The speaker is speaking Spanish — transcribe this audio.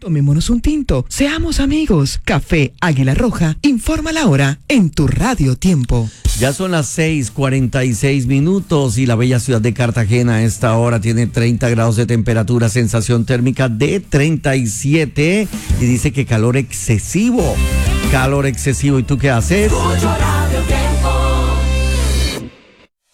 Tomémonos un tinto, seamos amigos. Café Águila Roja, informa la hora en tu Radio Tiempo. Ya son las 6:46 y la bella ciudad de Cartagena a esta hora tiene 30 grados de temperatura, sensación térmica de 37 y dice que calor excesivo. ¿Y tú qué haces?